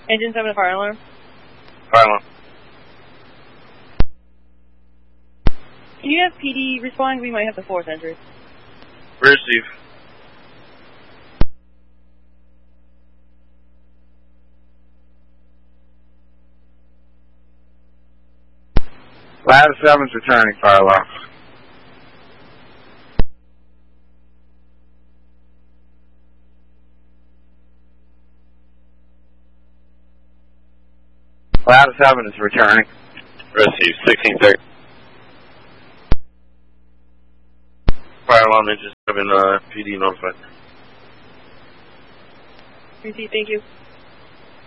Engine 7 fire alarm. Fire alarm. Can you have PD respond? We might have the 4th entry. Receive. Ladder 7's returning, fire alarm. Ladder 7 is returning. Receive. 16 seconds. Fire alarm engine 7, PD notified. Receive, thank you.